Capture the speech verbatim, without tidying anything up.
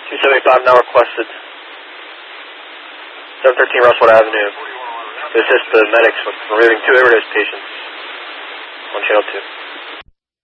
two seventy-five now requested. seven thirteen Russell Avenue to assist the medics with removing two overdose patients on channel two.